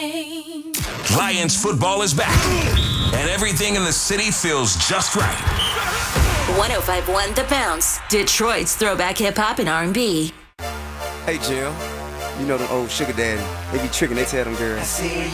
game. Lions football is back, and everything in the city feels just right. 105.1 The Bounce, Detroit's throwback hip-hop and R&B. Hey, Jill. You know them old sugar daddy. They be tricking, they tell them girls. I see